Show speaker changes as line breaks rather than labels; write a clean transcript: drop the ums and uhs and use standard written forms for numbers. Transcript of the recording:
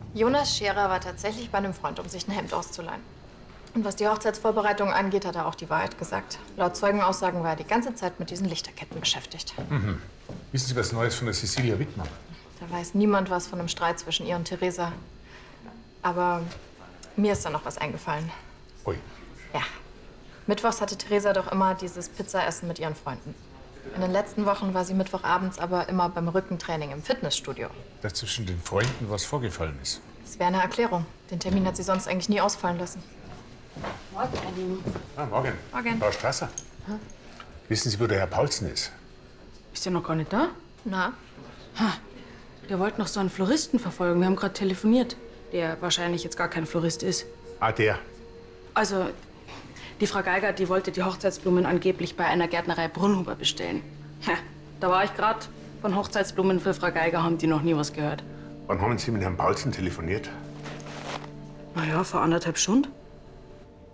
Jonas Scherer war tatsächlich bei einem Freund, um sich ein Hemd auszuleihen. Und was die Hochzeitsvorbereitungen angeht, hat er auch die Wahrheit gesagt. Laut Zeugenaussagen war er die ganze Zeit mit diesen Lichterketten beschäftigt.
Wissen Sie was Neues von der Cecilia Wittmann?
Da weiß niemand was von einem Streit zwischen ihr und Theresa. Aber mir ist da noch was eingefallen.
Ui.
Ja. Mittwochs hatte Theresa doch immer dieses Pizzaessen mit ihren Freunden. In den letzten Wochen war sie mittwochabends aber immer beim Rückentraining im Fitnessstudio.
Dass zwischen den Freunden was vorgefallen ist.
Das wäre eine Erklärung. Den Termin hat sie sonst eigentlich nie ausfallen lassen.
Morgen, Annie.
Morgen.
Morgen.
Frau Strasser. Wissen Sie, wo der Herr Paulsen ist?
Ist der noch gar nicht da?
Na?
Der wollte noch so einen Floristen verfolgen. Wir haben gerade telefoniert. Der wahrscheinlich jetzt gar kein Florist ist.
Ah, der.
Also, die Frau Geiger, die wollte die Hochzeitsblumen angeblich bei einer Gärtnerei Brunhuber bestellen. Da war ich gerade. Von Hochzeitsblumen für Frau Geiger haben die noch nie was gehört.
Wann haben Sie mit Herrn Paulsen telefoniert?
Na ja, vor 1,5 Stunden.